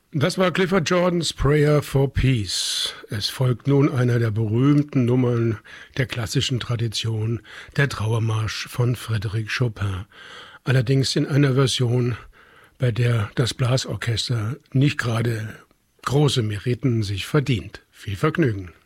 Das war Clifford Jordans Prayer for Peace. Es folgt nun einer der berühmten Nummern der klassischen Tradition, der Trauermarsch von Frédéric Chopin. Allerdings in einer Version, bei der das Blasorchester nicht gerade große Meriten sich verdient. Viel Vergnügen.